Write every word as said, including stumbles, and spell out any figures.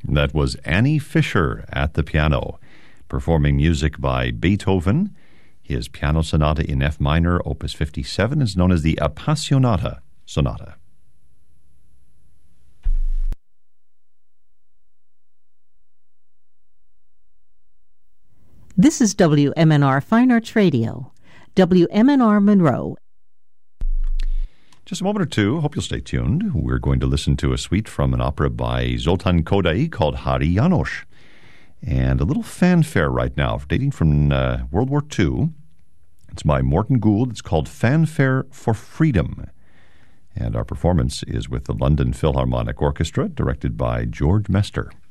That was Annie Fisher at the piano, performing music by Beethoven. His piano sonata in F minor, opus fifty-seven, is known as the Appassionata Sonata. This is W M N R Fine Arts Radio, W M N R Monroe. Just a moment or two. Hope you'll stay tuned. We're going to listen to a suite from an opera by Zoltan Kodály called Hari János. And a little fanfare right now, dating from uh, World War Two. It's by Morton Gould. It's called Fanfare for Freedom. And our performance is with the London Philharmonic Orchestra, directed by George Mester.